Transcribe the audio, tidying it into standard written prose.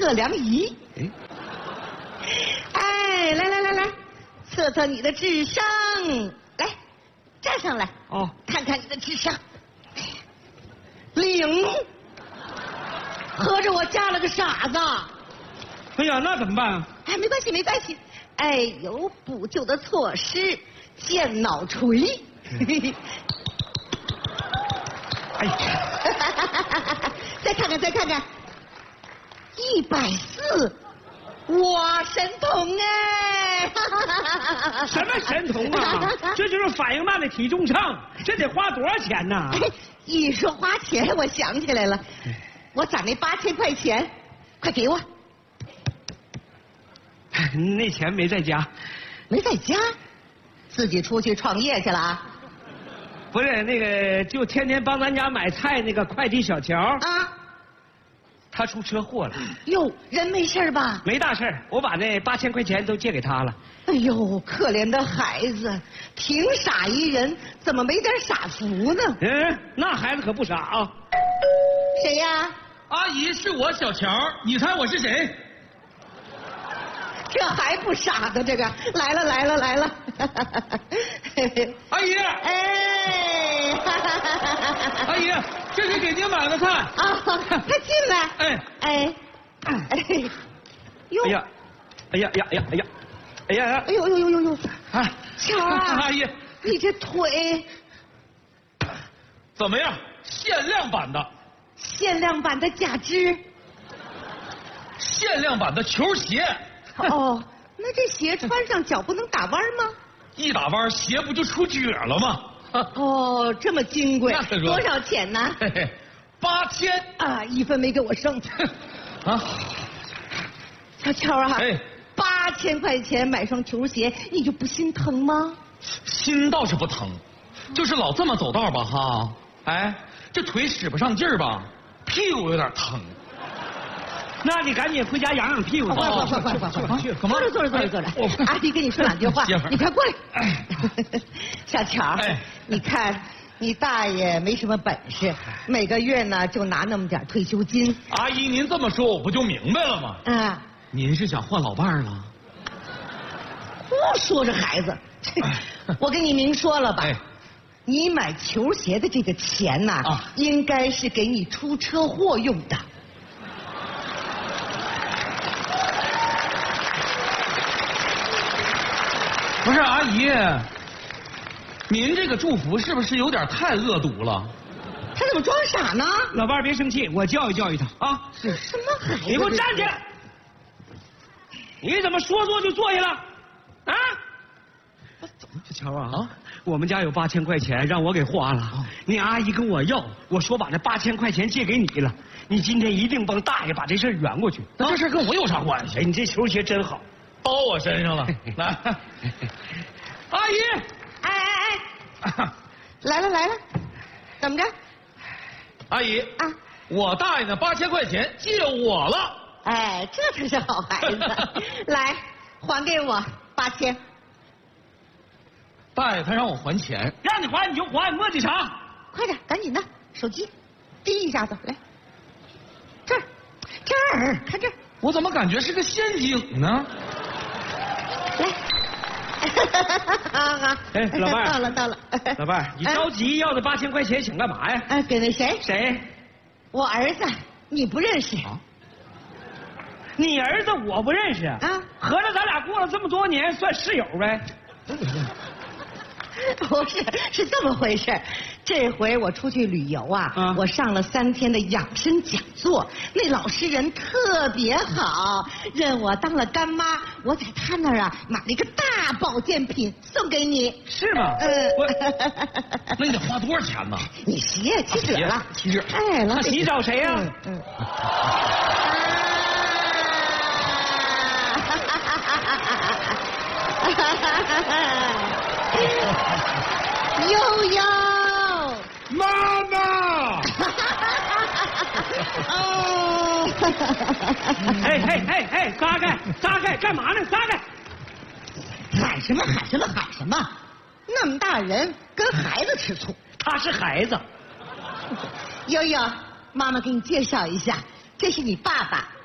测量仪。哎，来，测测你的智商，来，站上来。哦，看看你的智商。0，合着我加了个傻子。 哎呀，那怎么办啊？ 哎，没关系。哎，有补救的措施，健脑锤。 哎呀， 再看看，140，哇，神童哎！ 什么神童啊？这就是反应慢的体重秤，这得花多少钱呢？ 一说花钱，我想起来了，我攒那8000块钱，快给我。 那钱没在家。 没在家，自己出去创业去了啊？ 不是那个，就天天帮咱家买菜那个快递小乔啊， 他出车祸了。 哟，人没事吧？ 没大事，我把那8000块钱都借给他了。 哎呦，可怜的孩子，挺傻一人，怎么没点傻福呢？ 那孩子可不傻啊。 谁呀？ 阿姨，是我小乔，你猜我是谁？ 这还不傻的，这个来了。 阿姨， 哎， 阿姨，这是给您买的菜啊，快进来。哎， 哟，哎呀， 哎呦， 啊， 乔啊， 阿姨， 你这腿怎么样？限量版的假肢， 限量版的球鞋。 哦，那这鞋穿上脚不能打弯吗？ 一打弯，鞋不就出褶了吗？ 哦，这么金贵，多少钱呢 ？8000 啊，1分没给我剩。 啊， 小乔啊，8000块钱买双球鞋，你就不心疼吗？ 心倒是不疼，就是老这么走道吧哈，哎，这腿使不上劲儿吧，屁股有点疼。 那你赶紧回家养屁股。 快，坐着。阿姨跟你说2句话，你快过来。小乔，你看你大爷没什么本事，每个月呢就拿那么点退休金。 阿姨，您这么说我不就明白了吗？ 啊， 您是想换老伴儿了？ 胡说，这孩子，我跟你明说了吧。你买球鞋的这个钱呐，应该是给你出车祸用的。 不是阿姨，您这个祝福是不是有点太恶毒了？ 他怎么装傻呢？ 老伴儿别生气，我教育他啊。 什么孩子？ 你给我站起来！你怎么说做就做下了？啊？ 怎么，小乔啊？ 我们家有8000块钱，让我给花了。你阿姨跟我要，我说把那8000块钱借给你了。你今天一定帮大爷把这事圆过去。 那这事跟我有啥关系？ 你这球鞋真好。 包我身上了，来，阿姨， 来了，怎么着？ 阿姨啊，我大爷那8000块钱借我了。 哎，这才是好孩子。来，还给我8000。 大爷他让我还钱， 让你还你就还，磨叽啥？ 快点，赶紧的，手机滴一下子，来，这儿，看这儿。 我怎么感觉是个陷阱呢？ 来， 老伴儿，到了。 老伴儿，你着急要这8000块钱想干嘛呀？ 给那谁？ 谁？ 我儿子，你不认识？ 你儿子我不认识啊？合着咱俩过了这么多年，算室友呗？ 不是，是这么回事。这回我出去旅游啊，我上了3天的养生讲座，那老师人特别好，认我当了干妈。我在他那儿啊买了一个大保健品送给你。 是吗？ 那你得花多少钱呢？ 你洗纸了， 洗纸。 哎， 那洗找谁呀？ 悠悠， 妈妈！ 哦， 哎，撒开，干嘛呢？撒开！ 喊什么？那么大人跟孩子吃醋？ 他是孩子。 悠悠，妈妈给你介绍一下，这是你爸爸，